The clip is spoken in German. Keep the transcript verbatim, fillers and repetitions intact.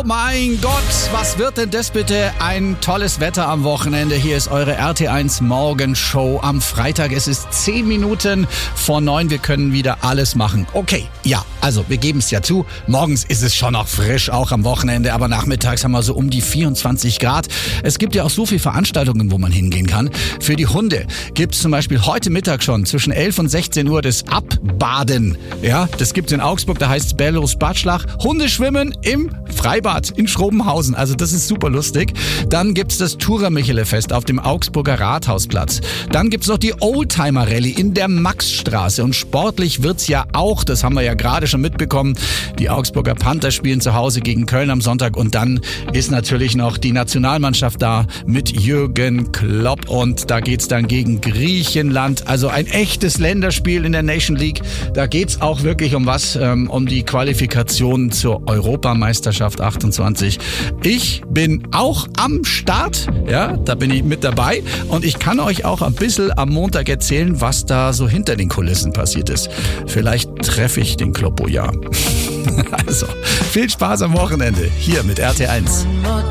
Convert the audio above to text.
mein Gott, was wird denn das bitte? Ein tolles Wetter am Wochenende. Hier ist eure R T eins Morgenshow am Freitag. Es ist zehn Minuten vor neun. Wir können wieder alles machen. Okay, ja, also wir geben es ja zu. Morgens ist es schon noch frisch, auch am Wochenende. Aber nachmittags haben wir so um die vierundzwanzig Grad. Es gibt ja auch so viele Veranstaltungen, wo man hingehen kann. Für die Hunde gibt es zum Beispiel heute Mittag schon zwischen elf und sechzehn Uhr das Abbaden. Ja, das gibt's in Augsburg, da heißt es Bellus Badschlach. Hunde schwimmen im Freibad in Schrobenhausen. Also das ist super lustig. Dann gibt's das Tourer-Michele-Fest auf dem Augsburger Rathausplatz. Dann gibt's noch die Oldtimer-Rallye in der Maxstraße. Und sportlich wird's ja auch, das haben wir ja gerade schon mitbekommen, die Augsburger Panther spielen zu Hause gegen Köln am Sonntag. Und dann ist natürlich noch die Nationalmannschaft da mit Jürgen Klopp. Und da geht's dann gegen Griechenland. Also ein echtes Länderspiel in der Nation League. Da geht's auch wirklich um was, ähm, um die Qualifikation zur Europameisterschaft achtundzwanzig. Ich bin auch am Start, ja, da bin ich mit dabei und ich kann euch auch ein bisschen am Montag erzählen, was da so hinter den Kulissen passiert ist. Vielleicht treffe ich den Kloppo ja. Also, viel Spaß am Wochenende hier mit R T eins.